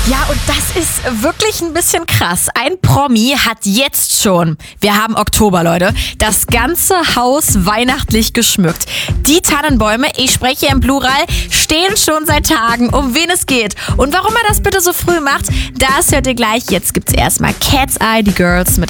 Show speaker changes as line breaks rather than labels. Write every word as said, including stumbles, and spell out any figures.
Ja, und das ist wirklich ein bisschen krass. Ein Promi hat jetzt schon, wir haben Oktober, Leute, das ganze Haus weihnachtlich geschmückt. Die Tannenbäume, ich spreche im Plural, stehen schon seit Tagen, um wen es geht. Und warum er das bitte so früh macht, das hört ihr gleich. Jetzt gibt's erstmal Cat's Eye, die Girls mit